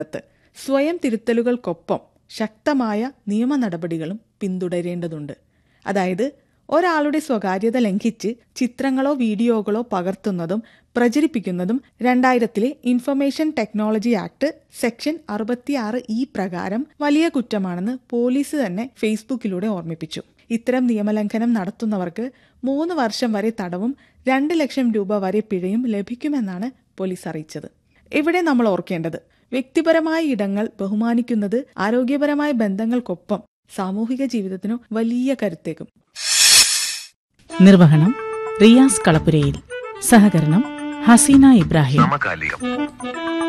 സ്വയം തിരുത്തലുകൾക്കൊപ്പം ശക്തമായ നിയമ നടപടികളും പിന്തുടരേണ്ടതുണ്ട്. അതായത് ഒരാളുടെ സ്വകാര്യത ലംഘിച്ച് ചിത്രങ്ങളോ വീഡിയോകളോ പകർത്തുന്നതും പ്രചരിപ്പിക്കുന്നതും 2000 information technology act section 66E പ്രകാരം വലിയ കുറ്റമാണെന്ന് പോലീസ് തന്നെ ഫേസ്ബുക്കിലൂടെ ഓർമ്മിപ്പിച്ചു. ഇത്തരം നിയമലംഘനം നടത്തുന്നവർക്ക് 3 വർഷം വരെ തടവും 2 ലക്ഷം രൂപ വരെ പിഴയും ലഭിക്കുമെന്നാണ് പോലീസ് അറിയിച്ചത്. ഇവിടെ നമ്മൾ ഓർക്കേണ്ടത്, വ്യക്തിപരമായ ഇടങ്ങൾ ബഹുമാനിക്കുന്നത് ആരോഗ്യപരമായ ബന്ധങ്ങൾക്കൊപ്പം സാമൂഹിക ജീവിതത്തിനു വലിയ കരുത്തേകും. നിർവഹണം റിയാസ് കളപ്പുരയിൽ. സഹകരണം ഹസീന ഇബ്രാഹിം.